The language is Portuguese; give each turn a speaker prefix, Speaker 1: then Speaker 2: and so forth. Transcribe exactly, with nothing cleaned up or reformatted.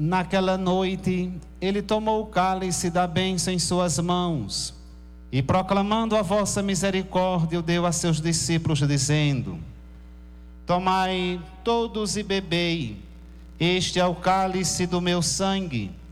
Speaker 1: Naquela noite, ele tomou o cálice da bênção em suas mãos e, proclamando a vossa misericórdia, o deu a seus discípulos, dizendo: tomai todos e bebei, este é o cálice do meu sangue,